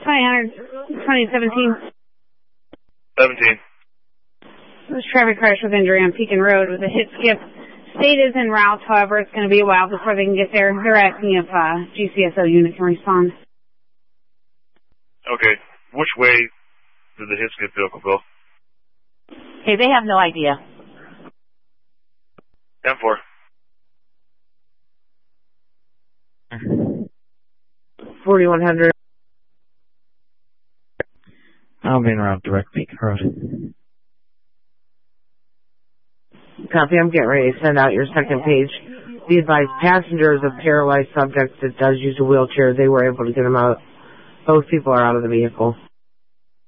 2017. 17. It was traffic crash with injury on Pekin Road with a hit skip. State is en route, however, it's going to be a while before they can get there. They're asking if GCSO unit can respond. Okay. Which way did the hit skip vehicle go? Okay, they have no idea. 10-4. 4100. I'll be en route direct Pekin Road. Copy, I'm getting ready to send out your second page. Be advised, passengers of paralyzed subjects that does use a wheelchair, they were able to get them out. Both people are out of the vehicle.